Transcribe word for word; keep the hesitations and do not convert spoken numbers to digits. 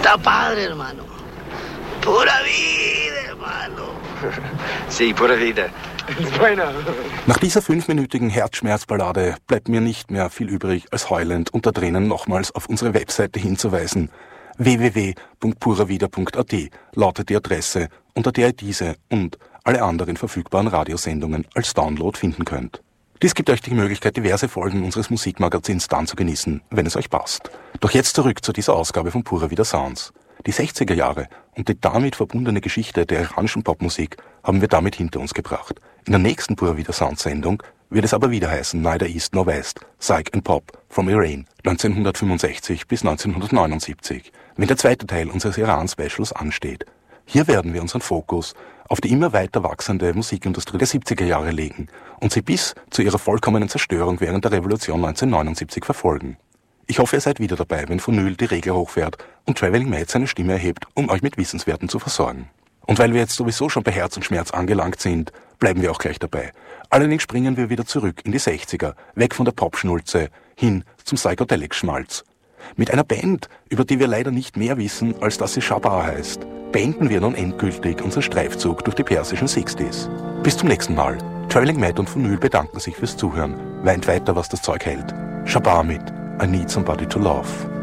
Está padre, hermano. Pura vida, hermano. Sí, pura vida. Bueno. Nach dieser fünfminütigen Herzschmerzballade bleibt mir nicht mehr viel übrig, als heulend unter Tränen nochmals auf unsere Webseite hinzuweisen. w w w punkt puravida punkt a t lautet die Adresse, unter der ihr diese und alle anderen verfügbaren Radiosendungen als Download finden könnt. Dies gibt euch die Möglichkeit, diverse Folgen unseres Musikmagazins dann zu genießen, wenn es euch passt. Doch jetzt zurück zu dieser Ausgabe von Pura Vida Sounds. Die sechziger Jahre und die damit verbundene Geschichte der iranischen Popmusik haben wir damit hinter uns gebracht. In der nächsten Pura Vida Sounds Sendung wird es aber wieder heißen Neither East nor West, Psych and Pop from Iran neunzehnhundertfünfundsechzig bis neunzehnhundertneunundsiebzig, wenn der zweite Teil unseres Iran-Specials ansteht. Hier werden wir unseren Fokus auf die immer weiter wachsende Musikindustrie der siebziger Jahre legen und sie bis zu ihrer vollkommenen Zerstörung während der Revolution neunzehnhundertneunundsiebzig verfolgen. Ich hoffe, ihr seid wieder dabei, wenn Vinyl die Regel hochfährt und Traveling Maid seine Stimme erhebt, um euch mit Wissenswerten zu versorgen. Und weil wir jetzt sowieso schon bei Herz und Schmerz angelangt sind, bleiben wir auch gleich dabei. Allerdings springen wir wieder zurück in die sechziger, weg von der Popschnulze, hin zum Psychedelic-Schmalz. Mit einer Band, über die wir leider nicht mehr wissen, als dass sie Shabba heißt, beenden wir nun endgültig unseren Streifzug durch die persischen Sixties. Bis zum nächsten Mal. Traveling Maid und Vinyl bedanken sich fürs Zuhören. Weint weiter, was das Zeug hält. Shabba mit I Need Somebody to Love.